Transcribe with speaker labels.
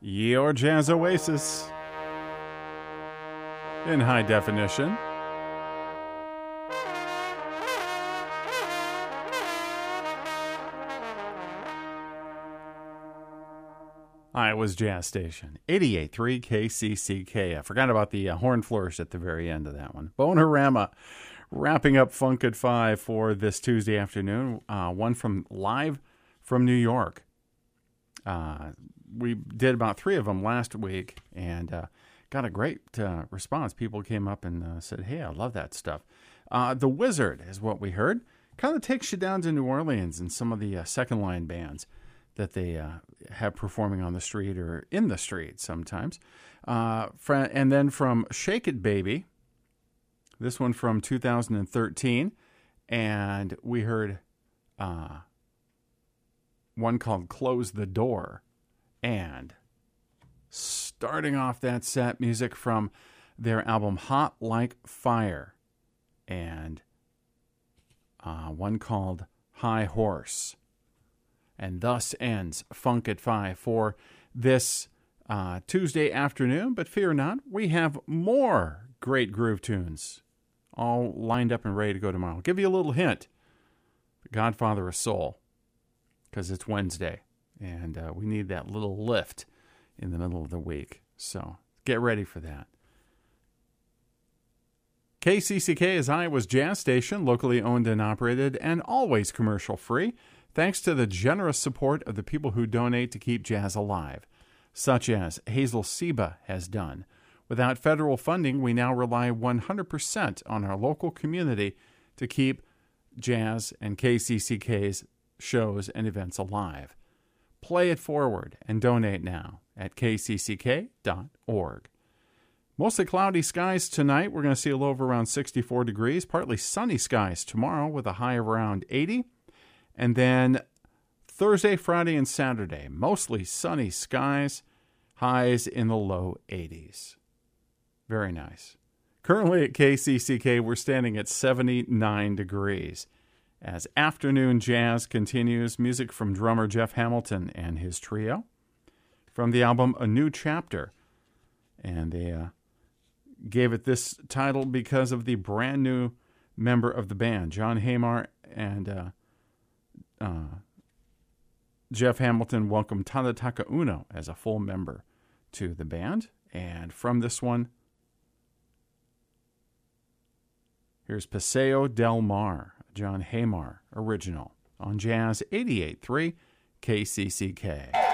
Speaker 1: Your Jazz Oasis in high definition. Iowa's Jazz Station, 88.3 KCCK. I forgot about the horn flourish at the very end of that one. Bonerama wrapping up Funk at 5 for this Tuesday afternoon. One from live from New York. We did about 3 of them last week and got a great response. People came up and said, hey, I love that stuff. The Wizard is what we heard. Kind of takes you down to New Orleans and some of the second line bands that they have performing on the street or in the street sometimes. And then from Shake It Baby, this one from 2013, and we heard one called Close the Door. And starting off that set, music from their album Hot Like Fire, and one called High Horse. And thus ends Funk at 5 for this Tuesday afternoon. But fear not, we have more great groove tunes all lined up and ready to go tomorrow. I'll give you a little hint. The Godfather of Soul, because it's Wednesday, and we need that little lift in the middle of the week. So get ready for that. KCCK is Iowa's Jazz Station, locally owned and operated, and always commercial-free, thanks to the generous support of the people who donate to keep jazz alive, such as Hazel Seba has done. Without federal funding, we now rely 100% on our local community to keep jazz and KCCK's shows and events alive. Play it forward and donate now at kcck.org. Mostly cloudy skies tonight. We're going to see a low of around 64 degrees. Partly sunny skies tomorrow with a high of around 80. And then Thursday, Friday, and Saturday, mostly sunny skies, highs in the low 80s. Very nice. Currently at KCCK, we're standing at 79 degrees. As afternoon jazz continues, music from drummer Jeff Hamilton and his trio from the album A New Chapter. And they gave it this title because of the brand new member of the band, John Hamar and Jeff Hamilton welcomed Tadetaka Uno as a full member to the band. And from this one, here's Paseo del Mar, John Hamar original on Jazz 88.3 KCCK.